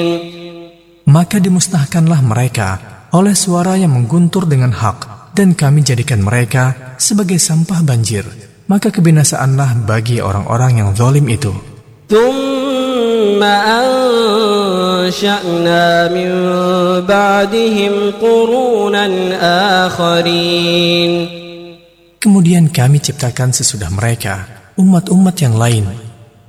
Maka dimusnahkanlah mereka oleh suara yang mengguntur dengan hak, dan kami jadikan mereka sebagai sampah banjir. Maka kebinasaanlah bagi orang-orang yang zalim itu. ثم أنشأنا من بعدهم قرونا آخرين. Kemudian kami ciptakan sesudah mereka umat-umat yang lain